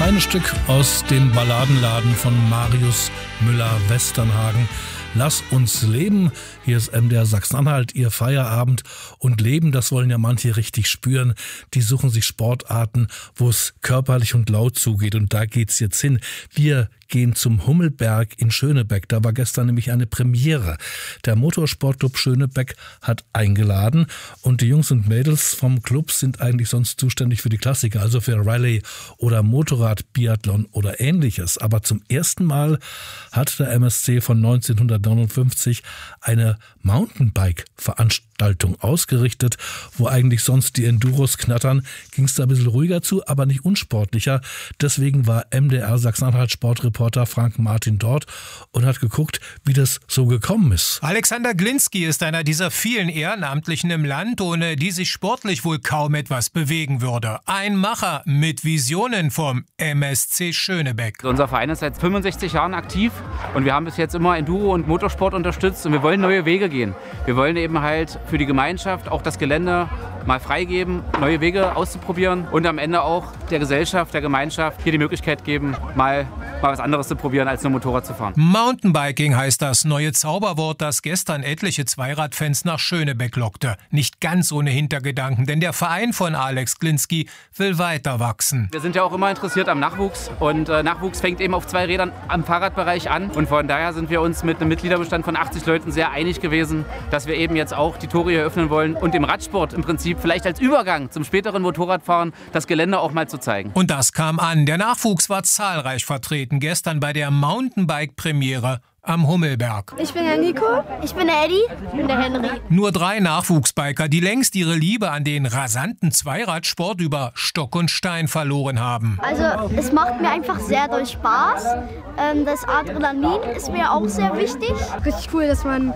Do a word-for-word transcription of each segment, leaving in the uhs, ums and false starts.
feines Stück aus dem Balladenladen von Marius Müller-Westernhagen. Lass uns leben. Hier ist M D R Sachsen-Anhalt, ihr Feierabend. Und Leben, das wollen ja manche richtig spüren. Die suchen sich Sportarten, wo es körperlich und laut zugeht. Und da geht's jetzt hin. Wir gehen zum Hummelberg in Schönebeck. Da war gestern nämlich eine Premiere. Der Motorsportclub Schönebeck hat eingeladen. Und die Jungs und Mädels vom Club sind eigentlich sonst zuständig für die Klassiker, also für Rallye oder Motorrad, Biathlon oder Ähnliches. Aber zum ersten Mal hat der M S C von neunzehnhundertneunundfünfzig eine Mountainbike-Veranstaltung ausgerichtet, wo eigentlich sonst die Enduros knattern, ging es da ein bisschen ruhiger zu, aber nicht unsportlicher. Deswegen war M D R Sachsen-Anhalt Sportreporter Frank Martin dort und hat geguckt, wie das so gekommen ist. Alexander Glinski ist einer dieser vielen Ehrenamtlichen im Land, ohne die sich sportlich wohl kaum etwas bewegen würde. Ein Macher mit Visionen vom M S C Schönebeck. Unser Verein ist seit fünfundsechzig Jahren aktiv und wir haben bis jetzt immer Enduro und Motorsport unterstützt und wir wollen neue Wege gehen. Wir wollen eben halt für die Gemeinschaft auch das Gelände mal freigeben, neue Wege auszuprobieren und am Ende auch der Gesellschaft, der Gemeinschaft hier die Möglichkeit geben, mal, mal was anderes zu probieren, als nur Motorrad zu fahren. Mountainbiking heißt das neue Zauberwort, das gestern etliche Zweiradfans nach Schönebeck lockte. Nicht ganz ohne Hintergedanken, denn der Verein von Alex Glinski will weiter wachsen. Wir sind ja auch immer interessiert am Nachwuchs und äh, Nachwuchs fängt eben auf zwei Rädern am Fahrradbereich an und von daher sind wir uns mit einem Mitgliederbestand von achtzig Leuten sehr einig gewesen, dass wir eben jetzt auch die Tore eröffnen wollen und dem Radsport im Prinzip vielleicht als Übergang zum späteren Motorradfahren das Gelände auch mal zu zeigen. Und das kam an. Der Nachwuchs war zahlreich vertreten gestern bei der Mountainbike-Premiere am Hummelberg. Ich bin der Nico, ich bin der Eddie, ich bin der Henry. Nur drei Nachwuchsbiker, die längst ihre Liebe an den rasanten Zweiradsport über Stock und Stein verloren haben. Also es macht mir einfach sehr doll Spaß. Ähm, das Adrenalin ist mir auch sehr wichtig. Richtig cool, dass man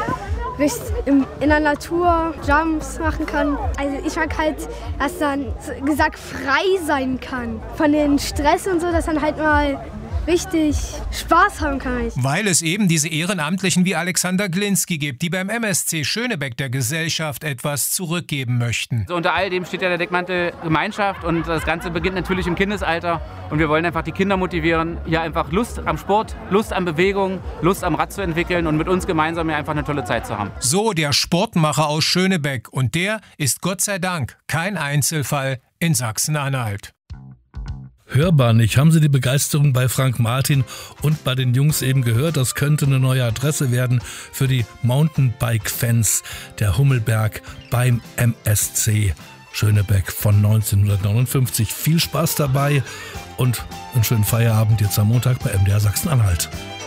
in der Natur Jumps machen kann. Also ich mag halt, dass dann gesagt frei sein kann von den Stress und so, dass dann halt mal richtig Spaß haben kann ich. Weil es eben diese Ehrenamtlichen wie Alexander Glinski gibt, die beim M S C Schönebeck der Gesellschaft etwas zurückgeben möchten. So, unter all dem steht ja der Deckmantel Gemeinschaft und das Ganze beginnt natürlich im Kindesalter und wir wollen einfach die Kinder motivieren, hier einfach Lust am Sport, Lust an Bewegung, Lust am Rad zu entwickeln und mit uns gemeinsam hier einfach eine tolle Zeit zu haben. So der Sportmacher aus Schönebeck und der ist Gott sei Dank kein Einzelfall in Sachsen-Anhalt. Hörbar nicht. Haben Sie die Begeisterung bei Frank Martin und bei den Jungs eben gehört? Das könnte eine neue Adresse werden für die Mountainbike-Fans. Der Hummelberg beim M S C Schönebeck von neunzehnhundertneunundfünfzig. Viel Spaß dabei und einen schönen Feierabend jetzt am Montag bei M D R Sachsen-Anhalt.